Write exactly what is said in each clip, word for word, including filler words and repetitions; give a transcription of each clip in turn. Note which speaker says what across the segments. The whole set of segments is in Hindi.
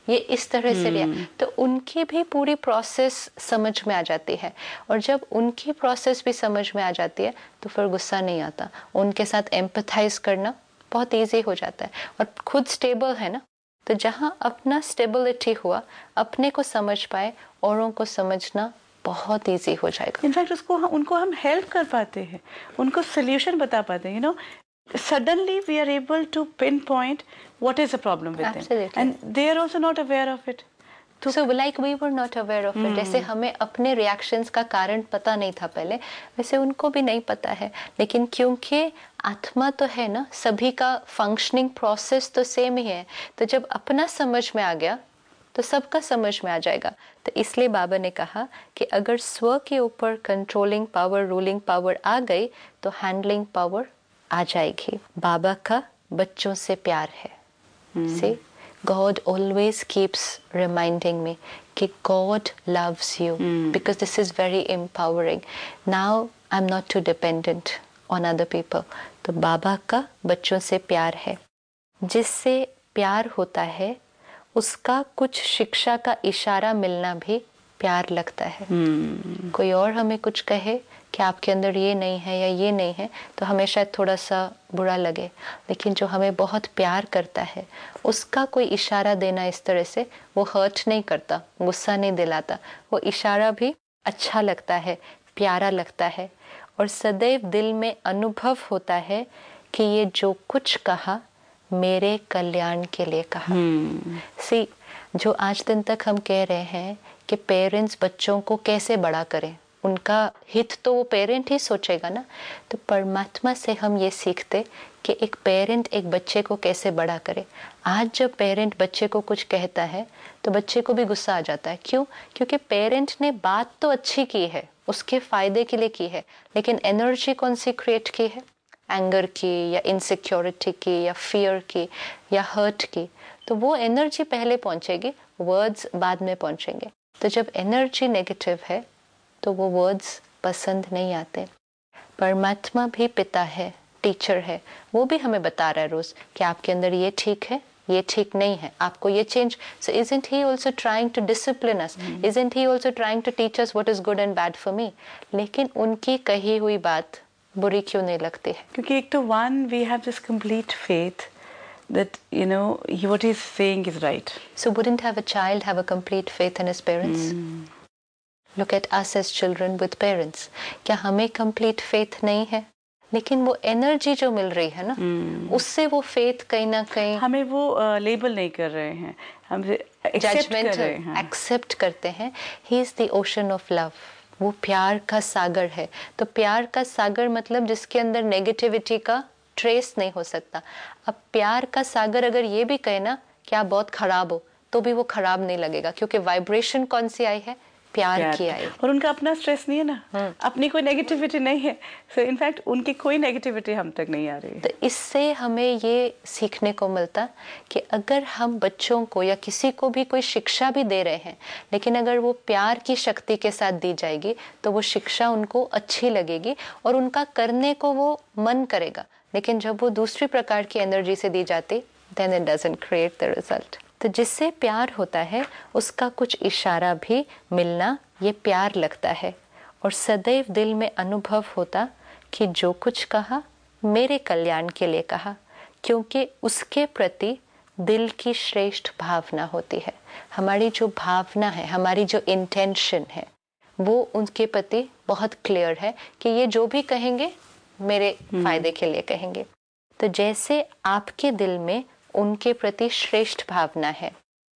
Speaker 1: ये इस तरह से रिएक्ट, तो उनकी भी पूरी प्रोसेस समझ में आ जाती है। और जब उनकी प्रोसेस भी समझ में आ जाती है तो फिर गुस्सा नहीं आता, उनके साथ एम्पथाइज करना बहुत ईजी हो जाता है। और खुद स्टेबल है ना, तो जहाँ अपना स्टेबिलिटी हुआ, अपने को समझ पाए, औरों को समझना बहुत इजी हो जाएगा।
Speaker 2: इनफैक्ट उसको उनको हम हेल्प कर पाते हैं, उनको सोल्यूशन बता पाते हैं। You know, suddenly we are able to pinpoint what is the problem with
Speaker 1: Absolutely.
Speaker 2: them, and they are also not aware of it.
Speaker 1: So, so like we were not aware of it. जैसे हमें अपने रिएक्शंस का कारण पता नहीं था पहले, वैसे उनको भी नहीं पता है। लेकिन क्योंकि आत्मा तो है ना, सभी का फंक्शनिंग प्रोसेस तो सेम ही है, तो जब अपना समझ में आ गया तो सबका समझ में आ जाएगा। तो इसलिए बाबा ने कहा कि अगर स्व के ऊपर कंट्रोलिंग पावर, रूलिंग पावर आ गई तो हैंडलिंग पावर आ जाएगी। बाबा का बच्चों से प्यार है। See, God always keeps reminding me कि God loves you mm. because this is very empowering. Now I'm not too dependent on other people. तो बाबा का बच्चों से प्यार है। जिससे प्यार होता है उसका कुछ शिक्षा का इशारा मिलना भी प्यार लगता है। hmm. कोई और हमें कुछ कहे कि आपके अंदर ये नहीं है या ये नहीं है तो हमें शायद थोड़ा सा बुरा लगे, लेकिन जो हमें बहुत प्यार करता है उसका कोई इशारा देना इस तरह से, वो हर्ट नहीं करता, गुस्सा नहीं दिलाता, वो इशारा भी अच्छा लगता है, प्यारा लगता है। और सदैव दिल में अनुभव होता है कि ये जो कुछ कहा मेरे कल्याण के लिए कहा। hmm. सी, जो आज दिन तक हम कह रहे हैं कि पेरेंट्स बच्चों को कैसे बड़ा करें, उनका हित तो वो पेरेंट ही सोचेगा ना। तो परमात्मा से हम ये सीखते कि एक पेरेंट एक बच्चे को कैसे बड़ा करे। आज जब पेरेंट बच्चे को कुछ कहता है तो बच्चे को भी गुस्सा आ जाता है। क्यों? क्योंकि पेरेंट ने बात तो अच्छी की है, उसके फायदे के लिए की है, लेकिन एनर्जी कौन सी क्रिएट की है? एंगर की या इनसिक्योरिटी की या फियर की या हर्ट की। तो वो एनर्जी पहले पहुंचेगी, वर्ड्स बाद में पहुंचेंगे। तो जब एनर्जी नेगेटिव है तो वो वर्ड्स पसंद नहीं आते। परमात्मा भी पिता है, टीचर है, वो भी हमें बता रहा है रोज कि आपके अंदर ये ठीक है, ये ठीक नहीं है, आपको ये change. So isn't he also trying to discipline us? hmm. Isn't he also trying to teach us what is good and bad for me? लेकिन उनकी कही हुई बात बुरी क्यों नहीं लगती है?
Speaker 2: क्योंकि एक तो one, we have this complete faith that you know what he's saying is right.
Speaker 1: So wouldn't have a child have a complete faith in his parents? hmm. Look at us as children with parents. क्या हमें complete faith नहीं है? लेकिन वो एनर्जी जो मिल रही है ना, hmm. उससे वो फेथ कहीं ना कहीं,
Speaker 2: हमें वो लेबल uh, नहीं कर रहे हैं, हम एक्सेप्ट कर रहे हैं,
Speaker 1: एक्सेप्ट करते हैं। He is the ocean of love, वो प्यार का सागर है। तो प्यार का सागर मतलब जिसके अंदर नेगेटिविटी का ट्रेस नहीं हो सकता। अब प्यार का सागर अगर ये भी कहे ना कि आप बहुत खराब हो, तो भी वो खराब नहीं लगेगा, क्योंकि वाइब्रेशन कौन सी आई है? प्यार, प्यार की आई।
Speaker 2: और उनका अपना स्ट्रेस नहीं है ना, hmm. अपनी कोई नेगेटिविटी नहीं है। सो इनफैक्ट उनकी कोई नेगेटिविटी हम तक नहीं आ रही है।
Speaker 1: तो इससे हमें ये सीखने को मिलता कि अगर हम बच्चों को या किसी को भी कोई शिक्षा भी दे रहे हैं, लेकिन अगर वो प्यार की शक्ति के साथ दी जाएगी तो वो शिक्षा उनको अच्छी लगेगी और उनका करने को वो मन करेगा। लेकिन जब वो दूसरी प्रकार की एनर्जी से दी जाती, then it doesn't create the result. तो जिससे प्यार होता है उसका कुछ इशारा भी मिलना ये प्यार लगता है। और सदैव दिल में अनुभव होता कि जो कुछ कहा मेरे कल्याण के लिए कहा, क्योंकि उसके प्रति दिल की श्रेष्ठ भावना होती है। हमारी जो भावना है, हमारी जो इंटेंशन है, वो उनके प्रति बहुत क्लियर है कि ये जो भी कहेंगे मेरे फायदे के लिए कहेंगे। तो जैसे आपके दिल में उनके प्रति श्रेष्ठ भावना है,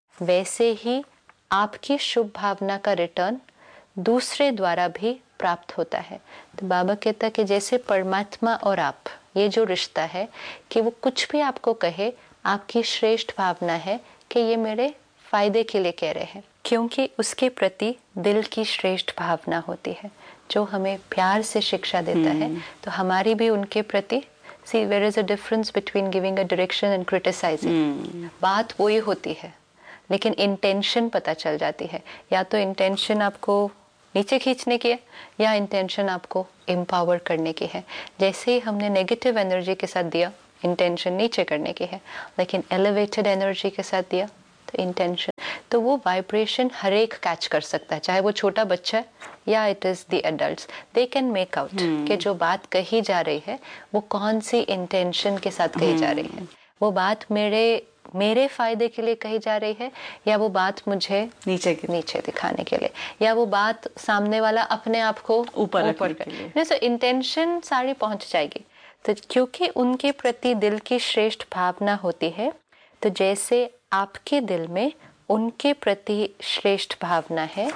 Speaker 1: वैसे ही आपकी शुभ भावना का रिटर्न दूसरे द्वारा भी प्राप्त होता है। तो बाबा कहता है कि जैसे परमात्मा और आप, ये जो रिश्ता है कि वो कुछ भी आपको कहे, आपकी श्रेष्ठ भावना है कि ये मेरे फायदे के लिए कह रहे हैं, क्योंकि उसके प्रति दिल की श्रेष्ठ भावना होती है जो हमें प्यार से शिक्षा देता hmm. है। तो हमारी भी उनके प्रति, see there is a difference between giving a direction and criticizing. hmm. बात वही होती है लेकिन इंटेंशन पता चल जाती है। या तो इंटेंशन आपको नीचे खींचने की है या इंटेंशन आपको एम्पावर करने की है। जैसे ही हमने नेगेटिव एनर्जी के साथ दिया, इंटेंशन नीचे करने की है, लेकिन एलिवेटेड एनर्जी के साथ दिया तो इंटेंशन तो वो वाइब्रेशन हर एक कैच कर सकता है, चाहे वो छोटा बच्चा है या it is the adults, they can make out कि जो बात कही जा रही है वो कौन सी इंटेंशन के साथ कही जा रही है। वो बात मेरे मेरे फायदे के लिए कही जा रही है या वो बात मुझे
Speaker 2: नीचे के
Speaker 1: नीचे दिखाने के लिए, या वो बात सामने वाला अपने आप को
Speaker 2: ऊपर
Speaker 1: ऊपर
Speaker 2: रखने के लिए।
Speaker 1: नहीं, सो इंटेंशन सारी पहुंच जाएगी। तो क्योंकि उनके प्रति दिल की श्रेष्ठ भावना होती है, तो जैसे आपके दिल में उनके प्रति श्रेष्ठ भावना है,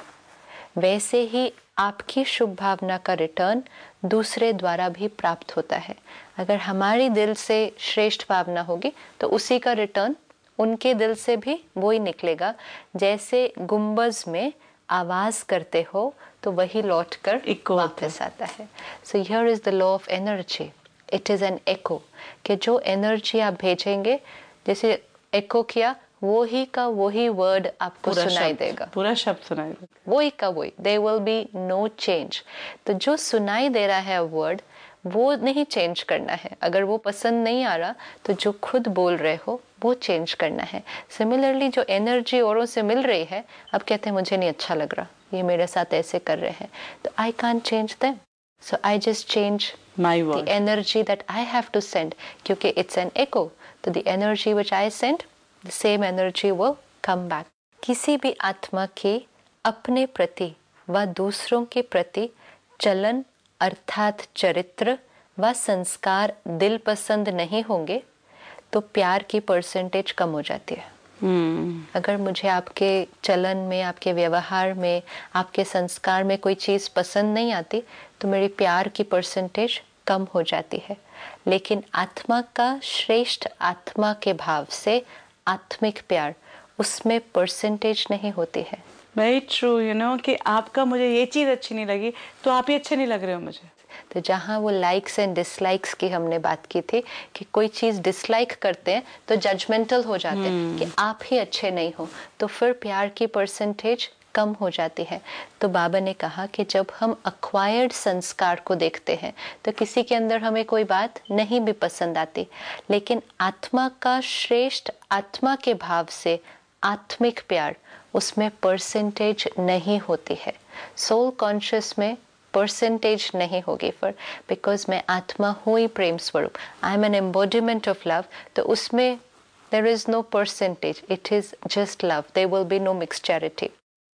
Speaker 1: वैसे ही आपकी शुभ भावना का रिटर्न दूसरे द्वारा भी प्राप्त होता है। अगर हमारी दिल से श्रेष्ठ भावना होगी तो उसी का रिटर्न उनके दिल से भी वो ही निकलेगा। जैसे गुंबज में आवाज करते हो तो वही लौट कर वापस आता है। So here is the law of energy, it is an echo, कि जो एनर्जी आप भेजेंगे, जैसे एको किया, वो ही का वही वर्ड आपको सुनाई देगा,
Speaker 2: पूरा शब्द सुनाई देगा,
Speaker 1: वही का वही, there will be no change. तो जो सुनाई दे रहा है वर्ड वो नहीं चेंज करना है। अगर वो पसंद नहीं आ रहा तो जो खुद बोल रहे हो वो चेंज करना है। सिमिलरली जो एनर्जी औरों से मिल रही है, अब कहते हैं मुझे नहीं अच्छा लग रहा, ये मेरे साथ ऐसे कर रहे हैं, तो I can't change them, so I just change
Speaker 2: my
Speaker 1: the energy that I have to send, क्योंकि इट्स एन एको। तो the energy which I send, the same energy will come back. किसी भी आत्मा की अपने प्रति व दूसरों के प्रति चलन अर्थात चरित्र व संस्कार दिल पसंद नहीं होंगे तो प्यार की परसेंटेज कम हो जाती है। hmm. अगर मुझे आपके चलन में, आपके व्यवहार में, आपके संस्कार में कोई चीज़ पसंद नहीं आती तो मेरी प्यार की परसेंटेज कम हो जाती है। लेकिन आत्मा का श्रेष्ठ आत्मा के भाव से आत्मिक प्यार, उसमें परसेंटेज नहीं होती है।
Speaker 2: वेरी ट्रू, यू नो, कि आपका मुझे ये चीज़ अच्छी नहीं लगी तो आप ही अच्छे नहीं लग रहे हो मुझे।
Speaker 1: तो जहाँ वो लाइक्स एंड डिसलाइक्स की हमने बात की थी कि कोई चीज़ डिसलाइक करते हैं तो जजमेंटल हो जाते हैं hmm. कि आप ही अच्छे नहीं हो, तो फिर प्यार की परसेंटेज कम हो जाती है। तो बाबा ने कहा कि जब हम अक्वायर्ड संस्कार को देखते हैं तो किसी के अंदर हमें कोई बात नहीं भी पसंद आती, लेकिन आत्मा का श्रेष्ठ आत्मा के भाव से आत्मिक प्यार, उसमें परसेंटेज नहीं होती है। सोल कॉन्शियस में परसेंटेज नहीं होगी, फिर बिकॉज मैं आत्मा हूँ ही प्रेम स्वरूप, I am an embodiment of love, तो उसमें there is no percentage, it is just love, there will be no मिक्सचरिटी।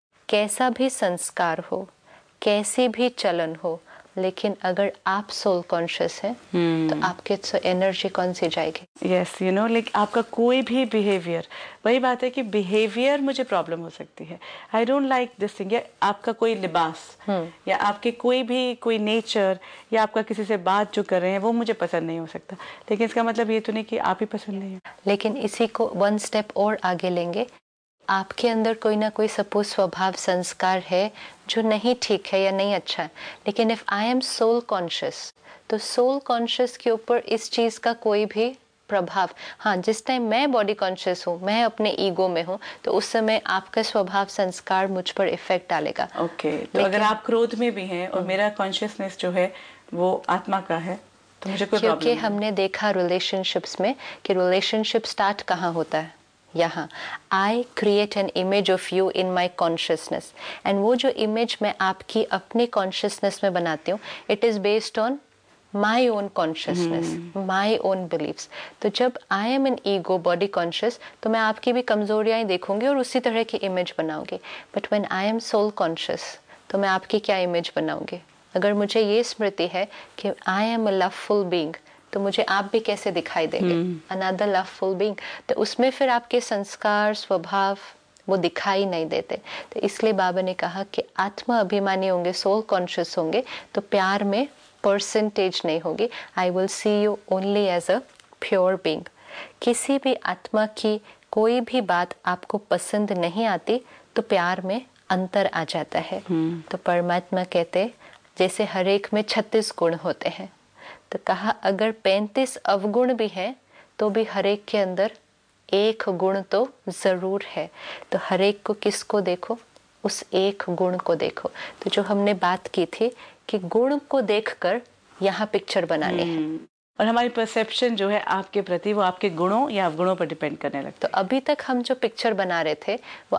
Speaker 1: कैसा भी संस्कार हो, कैसी भी चलन हो, लेकिन अगर आप सोल कॉन्शियस हैं hmm. तो आपके तो एनर्जी कौन सी जाएगी।
Speaker 2: यस, यू नो, लाइक आपका कोई भी बिहेवियर, वही बात है कि बिहेवियर मुझे प्रॉब्लम हो सकती है, I don't like this thing, या आपका कोई लिबास hmm. या आपके कोई भी कोई नेचर, या आपका किसी से बात जो कर रहे हैं वो मुझे पसंद नहीं हो सकता, लेकिन इसका मतलब ये तो नहीं कि आप ही पसंद नहीं है।
Speaker 1: लेकिन इसी को वन स्टेप और आगे लेंगे, आपके अंदर कोई ना कोई सपोज स्वभाव संस्कार है जो नहीं ठीक है या नहीं अच्छा है, लेकिन if I am soul conscious, तो सोल कॉन्शियस के ऊपर इस चीज का कोई भी प्रभाव, हाँ, जिस टाइम मैं बॉडी कॉन्शियस हूँ, मैं अपने ईगो में हूँ, तो उस समय आपका स्वभाव संस्कार मुझ पर इफेक्ट डालेगा।
Speaker 2: ओके okay, तो अगर आप क्रोध में भी हैं और मेरा कॉन्शियसनेस जो है वो आत्मा का है तो मुझे कोई प्रॉब्लम नहीं।
Speaker 1: क्योंकि हमने देखा रिलेशनशिप्स में कि रिलेशनशिप स्टार्ट कहाँ होता है, यहाँ I create an image of you in my consciousness, and वो जो इमेज मैं आपकी अपनी कॉन्शियसनेस में बनाती हूँ, it is based on my own consciousness, my own beliefs. तो जब I am an ego body conscious, तो मैं आपकी भी कमजोरियाँ ही देखूंगी और उसी तरह की इमेज बनाऊंगी। But when I am soul conscious, तो मैं आपकी क्या इमेज बनाऊंगी। अगर मुझे ये स्मृति है कि I am a loveful being, तो मुझे आप भी कैसे दिखाई देंगे, अनदर लवफुल बीइंग, तो उसमें फिर आपके संस्कार स्वभाव वो दिखाई नहीं देते। तो इसलिए बाबा ने कहा कि आत्मा अभिमानी होंगे, सोल कॉन्शियस होंगे, तो प्यार में परसेंटेज नहीं होगी। I will see you only as a pure being. किसी भी आत्मा की कोई भी बात आपको पसंद नहीं आती तो प्यार में अंतर आ जाता है। hmm. तो परमात्मा कहते जैसे हर एक में छत्तीस गुण होते हैं, तो कहा अगर पैंतीस अवगुण भी हैं तो भी हर एक के अंदर एक गुण तो जरूर है। तो हर एक को किसको देखो, उस एक गुण को देखो। तो जो हमने बात की थी कि गुण को देखकर यहाँ पिक्चर बनानी है,
Speaker 2: और हमारी परसेप्शन जो है आपके प्रति वो आपके गुणों या अवगुणों पर डिपेंड करने लगता है।
Speaker 1: तो अभी तक हम जो पिक्चर बना रहे थे वो